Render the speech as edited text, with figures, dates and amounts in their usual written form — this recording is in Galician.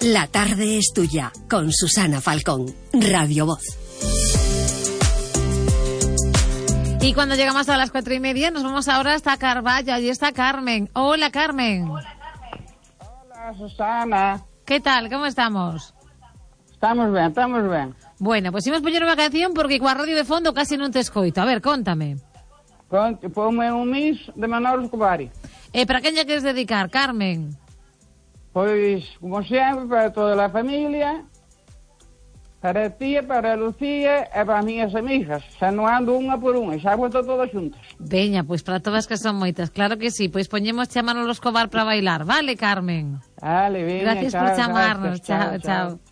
La tarde es tuya, con Susana Falcón, Radio Voz. Y cuando llegamos a las 4:30, nos vamos ahora hasta Carballo. Allí está Carmen. Hola, Carmen. Hola, Susana. ¿Qué tal? ¿Cómo estamos? Estamos ben. Bueno, pues imos poñer unha canción porque coa radio de fondo casi non te escoito. A ver, contame. Ponme un Miss de Manolo Escobar. Para quen lle queres dedicar, Carmen? Pois, como sempre, para toda a familia, para ti, para Lucía e para as miñas amigas. Xa non ando unha por unha, xa vuelto todas xuntas. Veña, pois para todas que son moitas, claro que sí. Pois poñemos a Manolo Escobar para bailar, vale, Carmen? Vale, veña, gracias por chamarnos, chao.